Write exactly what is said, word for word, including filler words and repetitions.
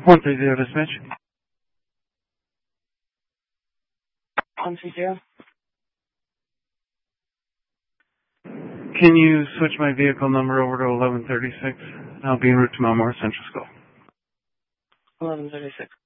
one three zero dispatch. one three zero. Can you switch my vehicle number over to eleven thirty-six? I'll be en route to Mount Morris Central School. eleven thirty-six.